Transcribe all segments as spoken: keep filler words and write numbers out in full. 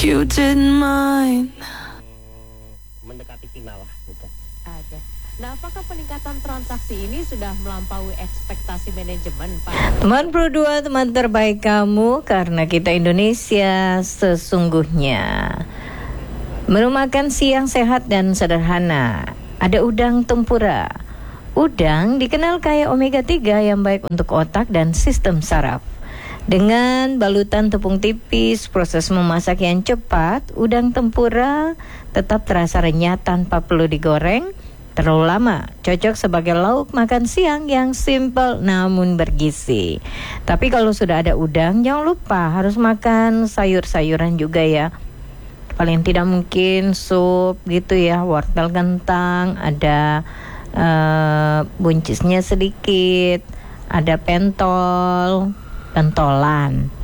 you didn't mind. Mendekati final lah gitu. Oke. Nah, apakah peningkatan transaksi ini sudah melampaui ekspektasi manajemen, Pak? Teman Pro dua, teman terbaik kamu, karena kita Indonesia sesungguhnya. Menu makan siang sehat dan sederhana. Ada udang tempura. Udang dikenal kaya omega tiga yang baik untuk otak dan sistem saraf. Dengan balutan tepung tipis, proses memasak yang cepat, udang tempura tetap terasa renyah tanpa perlu digoreng terlalu lama. Cocok sebagai lauk makan siang yang simple namun bergizi. Tapi kalau sudah ada udang, jangan lupa harus makan sayur-sayuran juga ya. Paling tidak mungkin sup gitu ya, wortel kentang, ada uh, buncisnya sedikit, ada pentol, pentolan.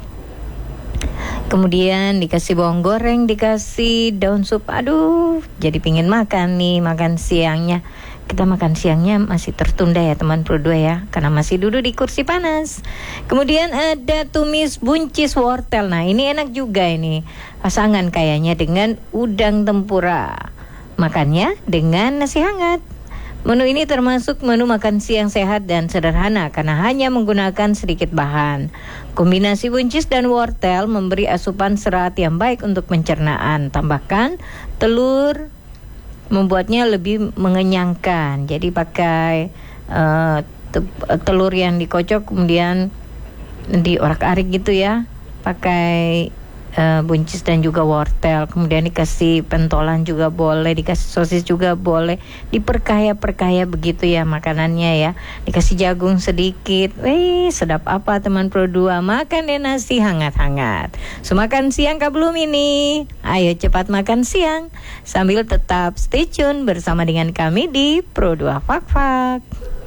Kemudian dikasih bawang goreng, dikasih daun sup. Aduh, jadi pingin makan nih, makan siangnya. Kita makan siangnya masih tertunda ya teman Pro dua ya, karena masih duduk di kursi panas. Kemudian ada tumis buncis wortel. Nah ini enak juga ini, pasangan kayaknya dengan udang tempura. Makannya dengan nasi hangat. Menu ini termasuk menu makan siang sehat dan sederhana karena hanya menggunakan sedikit bahan. Kombinasi buncis dan wortel memberi asupan serat yang baik untuk pencernaan. Tambahkan telur, membuatnya lebih mengenyangkan. Jadi pakai uh, te- telur yang dikocok kemudian diorak-arik gitu ya. Pakai uh, buncis dan juga wortel. Kemudian dikasih pentolan juga boleh, dikasih sosis juga boleh. Diperkaya-perkaya begitu ya makanannya ya. Dikasih jagung sedikit. Wih, sedap apa teman Pro dua. Makan deh nasi hangat-hangat. So makan siang kah belum ini? Ayo cepat makan siang sambil tetap stay tune bersama dengan kami di Pro dua Fak Fak.